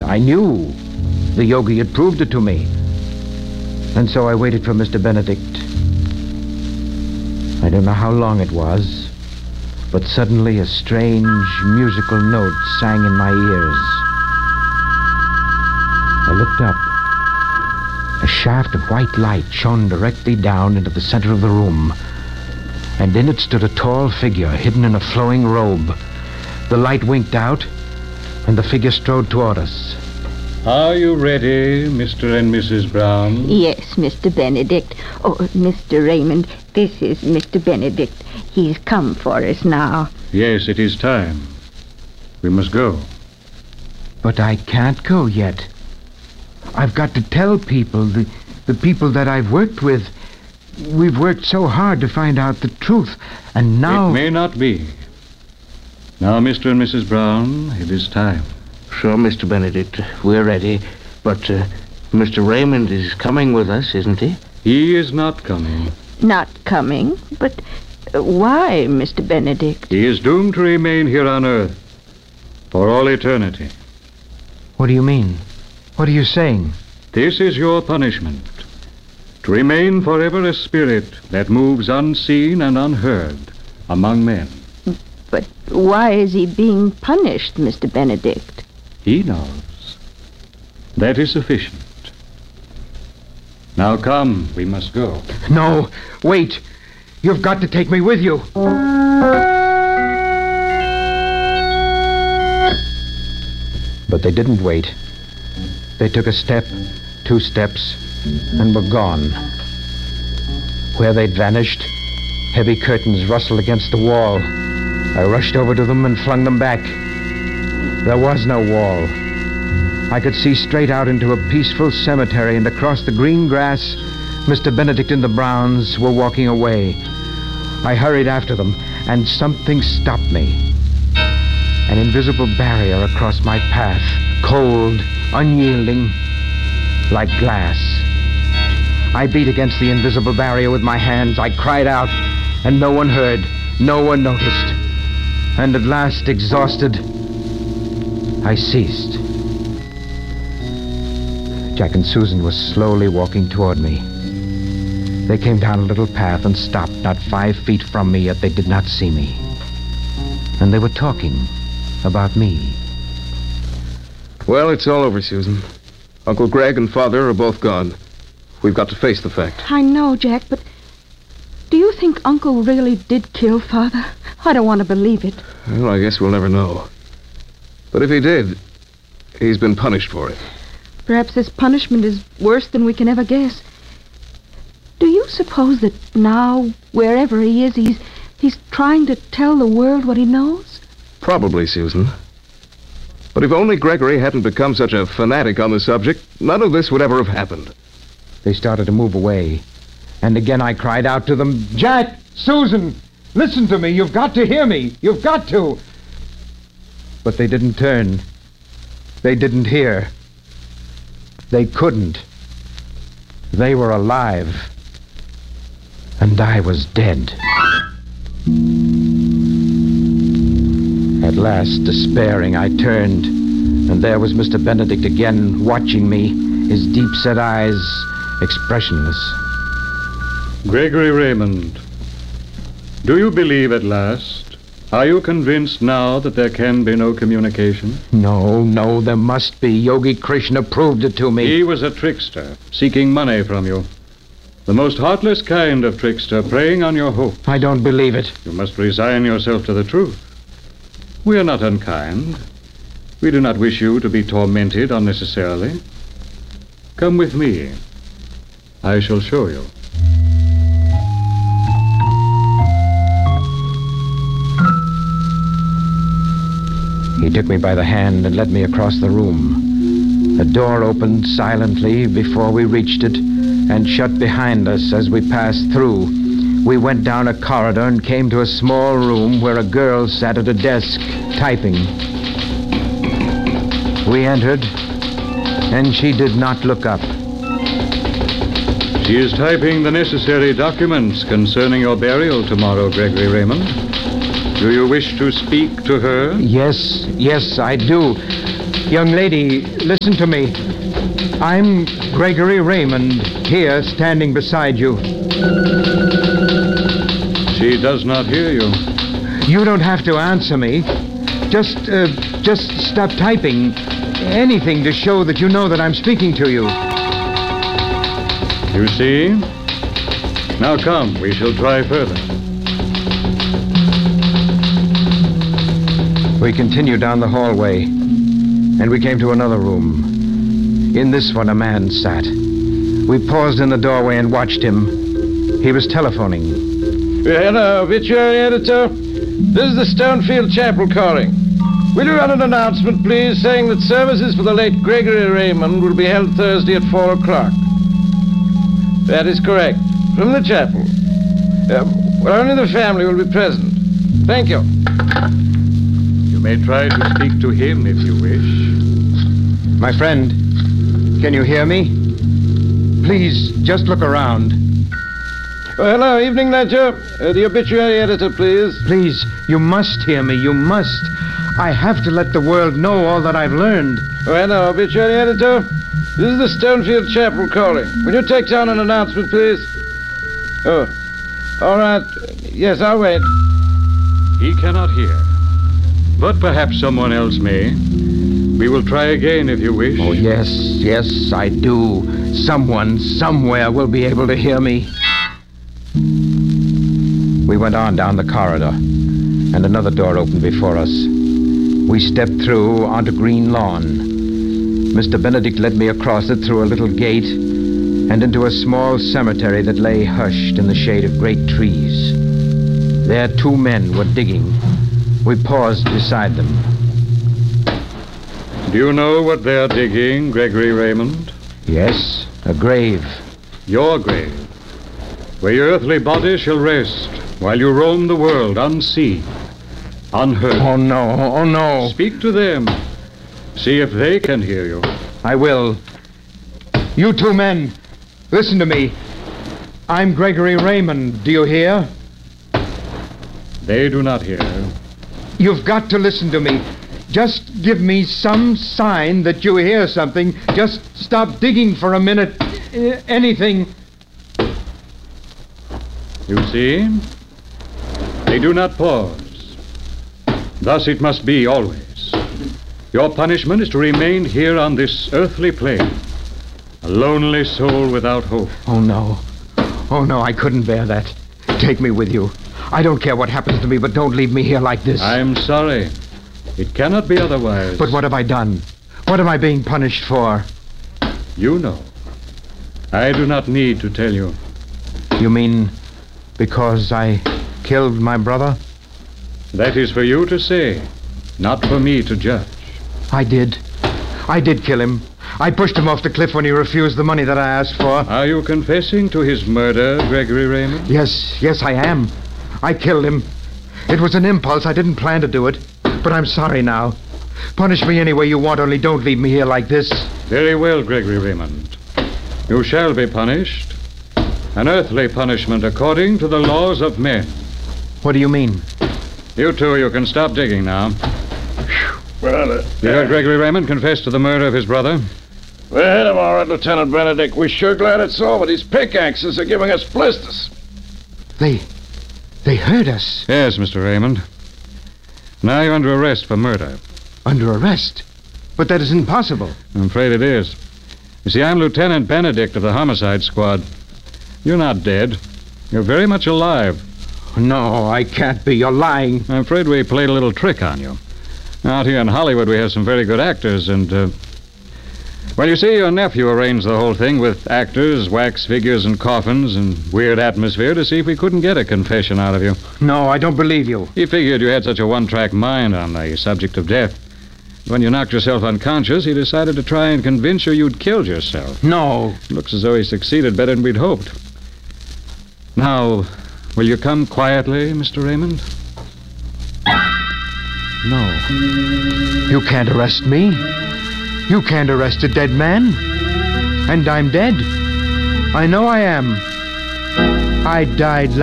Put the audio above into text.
I knew. The yogi had proved it to me. And so I waited for Mr. Benedict. I don't know how long it was, but suddenly a strange musical note sang in my ears. I looked up. A shaft of white light shone directly down into the center of the room, and in it stood a tall figure hidden in a flowing robe. The light winked out, and the figure strode toward us. Are you ready, Mr. and Mrs. Brown? Yes, Mr. Benedict. Oh, Mr. Raymond, this is Mr. Benedict. He's come for us now. Yes, it is time. We must go. But I can't go yet. I've got to tell people, the people that I've worked with. We've worked so hard to find out the truth, and now... It may not be. Now, Mr. and Mrs. Brown, it is time. Sure, Mr. Benedict, we're ready. But Mr. Raymond is coming with us, isn't he? He is not coming. Not coming? But why, Mr. Benedict? He is doomed to remain here on Earth for all eternity. What do you mean? What are you saying? This is your punishment. To remain forever a spirit that moves unseen and unheard among men. But why is he being punished, Mr. Benedict? He knows. That is sufficient. Now come, we must go. No, wait. You've got to take me with you. But they didn't wait. They took a step, 2 steps, and were gone. Where they'd vanished, heavy curtains rustled against the wall. I rushed over to them and flung them back. There was no wall. I could see straight out into a peaceful cemetery, and across the green grass, Mr. Benedict and the Browns were walking away. I hurried after them, and something stopped me. An invisible barrier across my path, cold, unyielding, like glass. I beat against the invisible barrier with my hands. I cried out, and no one heard, no one noticed. And at last, exhausted, I ceased. Jack and Susan were slowly walking toward me. They came down a little path and stopped not 5 feet from me, yet they did not see me. And they were talking about me. Well, it's all over, Susan. Uncle Greg and Father are both gone. We've got to face the fact. I know, Jack, but do you think Uncle really did kill Father? I don't want to believe it. Well, I guess we'll never know. But if he did, he's been punished for it. Perhaps this punishment is worse than we can ever guess. Do you suppose that now, wherever he is, he's trying to tell the world what he knows? Probably, Susan. But if only Gregory hadn't become such a fanatic on the subject, none of this would ever have happened. They started to move away. And again I cried out to them, Jack, Susan, listen to me. You've got to hear me. You've got to. But they didn't turn. They didn't hear. They couldn't. They were alive. And I was dead. At last, despairing, I turned, and there was Mr. Benedict again, watching me, his deep-set eyes expressionless. Gregory Raymond, do you believe at last? Are you convinced now that there can be no communication? No, there must be. Yogi Krishna proved it to me. He was a trickster, seeking money from you. The most heartless kind of trickster, preying on your hope. I don't believe it. You must resign yourself to the truth. We are not unkind. We do not wish you to be tormented unnecessarily. Come with me. I shall show you. He took me by the hand and led me across the room. A door opened silently before we reached it and shut behind us as we passed through. We went down a corridor and came to a small room where a girl sat at a desk, typing. We entered, and she did not look up. She is typing the necessary documents concerning your burial tomorrow, Gregory Raymond. Do you wish to speak to her? Yes, I do. Young lady, listen to me. I'm Gregory Raymond, here standing beside you. She does not hear you. You don't have to answer me. Just stop typing. Anything to show that you know that I'm speaking to you. You see? Now come, we shall try further. We continued down the hallway, and we came to another room. In this one, a man sat. We paused in the doorway and watched him. He was telephoning. Hello, obituary editor. This is the Stonefield Chapel calling. Will you run an announcement, please, saying that services for the late Gregory Raymond will be held Thursday at 4 o'clock? That is correct. From the chapel. Well, only the family will be present. Thank you. You may try to speak to him if you wish. My friend, can you hear me? Please, just look around. Oh, hello, evening ledger. The obituary editor, please. Please, you must hear me. You must. I have to let the world know all that I've learned. Oh, hello, obituary editor. This is the Stonefield Chapel calling. Will you take down an announcement, please? Oh, all right. Yes, I'll wait. He cannot hear. But perhaps someone else may. We will try again if you wish. Oh, yes, I do. Someone, somewhere will be able to hear me. We went on down the corridor, and another door opened before us. We stepped through onto green lawn. Mr. Benedict led me across it through a little gate and into a small cemetery that lay hushed in the shade of great trees. There 2 men were digging. We paused beside them. Do you know what they're digging, Gregory Raymond? Yes, a grave. Your grave, where your earthly body shall rest while you roam the world unseen, unheard. Oh, no. Speak to them. See if they can hear you. I will. You 2 men, listen to me. I'm Gregory Raymond. Do you hear? They do not hear. You've got to listen to me. Just give me some sign that you hear something. Just stop digging for a minute. Anything. You see? They do not pause. Thus it must be always. Your punishment is to remain here on this earthly plane, a lonely soul without hope. Oh, no, I couldn't bear that. Take me with you. I don't care what happens to me, but don't leave me here like this. I'm sorry. It cannot be otherwise. But what have I done? What am I being punished for? You know. I do not need to tell you. You mean because I killed my brother? That is for you to say, not for me to judge. I did kill him. I pushed him off the cliff when he refused the money that I asked for. Are you confessing to his murder, Gregory Raymond? Yes, I am. I killed him. It was an impulse. I didn't plan to do it. But I'm sorry now. Punish me any way you want, only don't leave me here like this. Very well, Gregory Raymond. You shall be punished. An earthly punishment according to the laws of men. What do you mean? You 2, you can stop digging now. Well, You heard Gregory Raymond confess to the murder of his brother? we hit him all right, Lieutenant Benedict. We're sure glad it's over. These pickaxes are giving us blisters. They heard us. Yes, Mr. Raymond. Now you're under arrest for murder. Under arrest? But that isn't possible. I'm afraid it is. You see, I'm Lieutenant Benedict of the Homicide Squad. You're not dead. You're very much alive. No, I can't be. You're lying. I'm afraid we played a little trick on you. Out here in Hollywood, we have some very good actors, and, well, you see, your nephew arranged the whole thing with actors, wax figures, and coffins, and weird atmosphere to see if we couldn't get a confession out of you. No, I don't believe you. He figured you had such a one-track mind on the subject of death. When you knocked yourself unconscious, he decided to try and convince you you'd killed yourself. No. Looks as though he succeeded better than we'd hoped. Now, will you come quietly, Mr. Raymond? No. You can't arrest me. You can't arrest a dead man. And I'm dead. I know I am. I died